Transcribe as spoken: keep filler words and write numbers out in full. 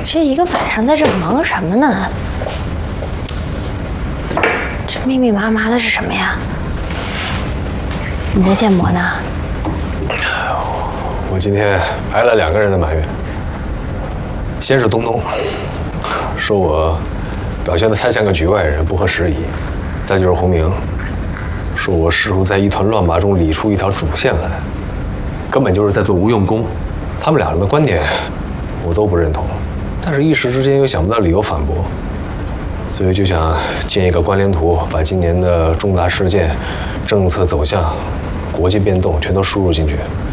这一个晚上在这忙什么呢？这密密麻麻的是什么呀？你在建模呢？ 我今天挨了两个人的埋怨，先是东东，说我表现得太像个局外人，不合时宜；再就是洪明，说我试图在一团乱麻中理出一条主线来，根本就是在做无用功。他们俩人的观点我都不认同，但是一时之间又想不到理由反驳，所以就想建一个关联图，把今年的重大事件、政策走向、国际变动全都输入进去。